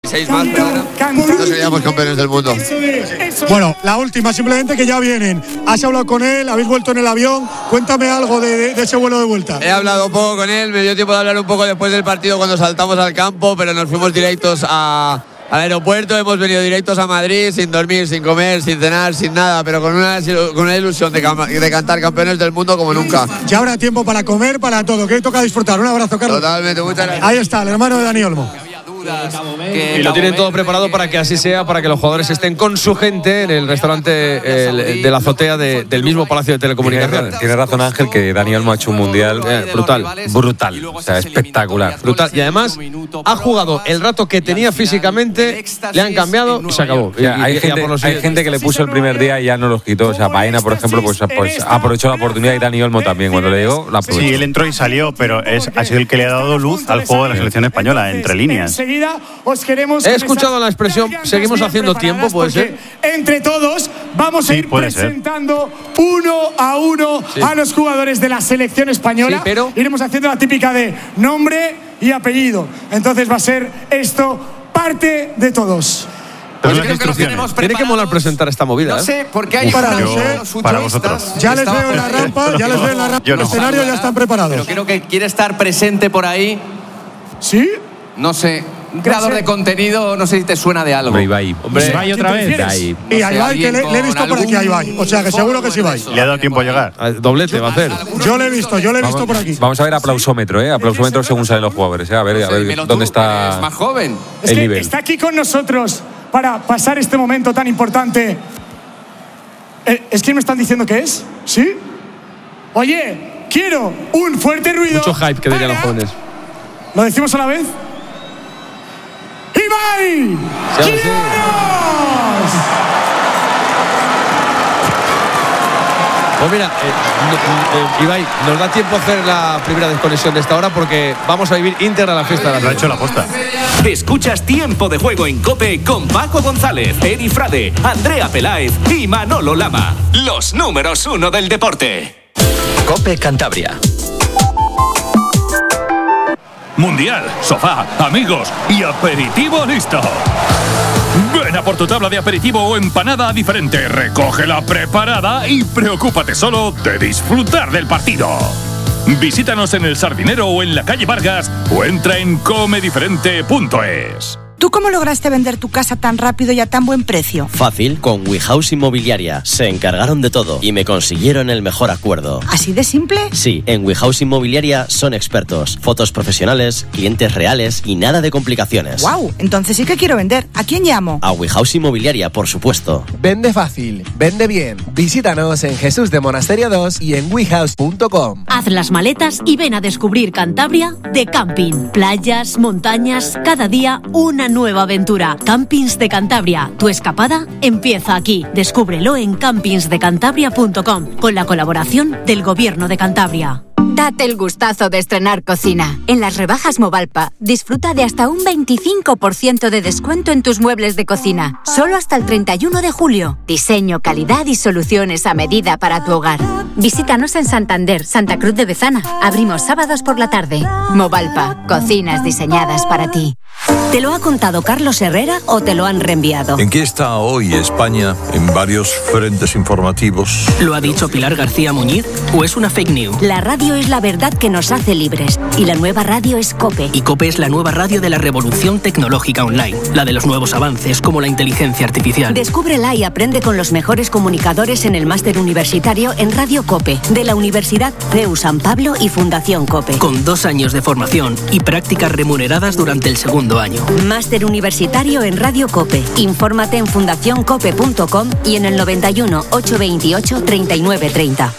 6 más, pero no seríamos campeones del mundo. Bueno, la última, simplemente que ya vienen. ¿Has hablado con él? ¿Habéis vuelto en el avión? Cuéntame algo de ese vuelo de vuelta. He hablado un poco con él, me dio tiempo de hablar un poco después del partido cuando saltamos al campo, pero nos fuimos directos al aeropuerto, hemos venido directos a Madrid sin dormir, sin comer, sin cenar, sin nada, pero con una ilusión de cantar campeones del mundo como nunca. Ya habrá tiempo para comer, para todo, que toca disfrutar. Un abrazo, Carlos. Totalmente, muchas gracias. Ahí está, el hermano de Dani Olmo. Y lo tienen todo preparado para que así sea, para que los jugadores estén con su gente en el restaurante de la azotea del mismo Palacio de Telecomunicaciones. Tiene razón Ángel que Dani Olmo ha hecho un mundial brutal, o sea, espectacular. Brutal. Y además ha jugado el rato que tenía físicamente, le han cambiado y se acabó. Hay gente que le puso el primer día y ya no los quitó. O sea, Baena, por ejemplo, pues aprovechó la oportunidad, y Dani Olmo también, cuando le llegó, la aprovechó. Sí, él entró y salió, pero ha sido el que le ha dado luz al juego de la selección española, entre líneas. He escuchado la expresión, seguimos haciendo tiempo, puede ser. Entre todos vamos a ir presentando uno a uno a los jugadores de la selección española. Sí, pero iremos haciendo la típica de nombre y apellido. Entonces va a ser esto parte de todos. Pues creo que lo tiene que molar presentar esta movida. No sé, porque hay para vosotros. Ya les veo en la rampa, el escenario ya están preparados. Pero creo que quiere estar presente por ahí. ¿Sí? No sé. Un creador de contenido, no sé si te suena de algo. Ibai. Ibai otra vez. Y a Ibai, que le he visto por aquí a Ibai. O sea, que seguro que sí Ibai. Le ha dado tiempo a llegar. Doblete va a hacer. Yo le he visto por aquí. Vamos a ver aplausómetro, aplausómetro según salen los jugadores, a ver dónde está. Es más joven. Es que está aquí con nosotros para pasar este momento tan importante. ¿Es quién me están diciendo que es? ¿Sí? Oye, quiero un fuerte ruido. Mucho hype, que dirían los jóvenes. ¿Lo decimos a la vez? ¡Ibai! Pues mira, Ibai, nos da tiempo a hacer la primera desconexión de esta hora porque vamos a vivir íntegra la fiesta de la Lo ha hecho la posta. Escuchas Tiempo de Juego en COPE con Paco González, Eri Frade, Andrea Peláez y Manolo Lama. Los números 1 del deporte. COPE Cantabria. Mundial, sofá, amigos y aperitivo listo. Ven a por tu tabla de aperitivo o empanada diferente, recógela preparada y preocúpate solo de disfrutar del partido. Visítanos en el Sardinero o en la calle Vargas o entra en comediferente.es. ¿Tú cómo lograste vender tu casa tan rápido y a tan buen precio? Fácil, con WeHouse Inmobiliaria. Se encargaron de todo y me consiguieron el mejor acuerdo. ¿Así de simple? Sí, en WeHouse Inmobiliaria son expertos. Fotos profesionales, clientes reales y nada de complicaciones. ¡Wow! Entonces sí que quiero vender. ¿A quién llamo? A WeHouse Inmobiliaria, por supuesto. Vende fácil, vende bien. Visítanos en Jesús de Monasterio 2 y en wehouse.com. Haz las maletas y ven a descubrir Cantabria de camping. Playas, montañas, cada día una nueva aventura. Campings de Cantabria. Tu escapada empieza aquí. Descúbrelo en campingsdecantabria.com con la colaboración del Gobierno de Cantabria. Date el gustazo de estrenar cocina. En las rebajas Movalpa, disfruta de hasta un 25% de descuento en tus muebles de cocina. Solo hasta el 31 de julio. Diseño, calidad y soluciones a medida para tu hogar. Visítanos en Santander, Santa Cruz de Bezana. Abrimos sábados por la tarde. Movalpa, cocinas diseñadas para ti. ¿Te lo ha contado Carlos Herrera o te lo han reenviado? ¿En qué está hoy España en varios frentes informativos? ¿Lo ha dicho Pilar García Muñiz o es una fake news? La radio es la verdad que nos hace libres y la nueva radio es COPE. Y COPE es la nueva radio de la revolución tecnológica online, la de los nuevos avances como la inteligencia artificial. Descúbrela y aprende con los mejores comunicadores en el máster universitario en Radio COPE de la Universidad CEU San Pablo y Fundación COPE. Con 2 años de formación y prácticas remuneradas durante el segundo año. Máster universitario en Radio COPE. Infórmate en fundacioncope.com y en el 91 828 3930.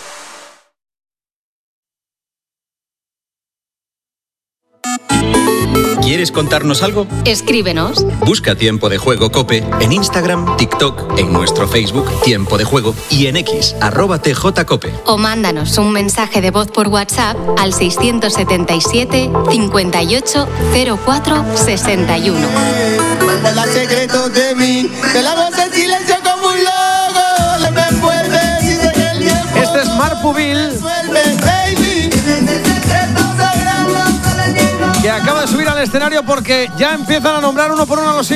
¿Quieres contarnos algo? Escríbenos. Busca Tiempo de Juego COPE en Instagram, TikTok, en nuestro Facebook Tiempo de Juego y en X @TJCOPE. O mándanos un mensaje de voz por WhatsApp al 677 58 04 61. Guarda secretos de mí, de la voz en silencio como un lobo, le me envuelve, dice que el tiempo. Este es Marpubil, que acaba de subir al escenario porque ya empiezan a nombrar uno por uno a los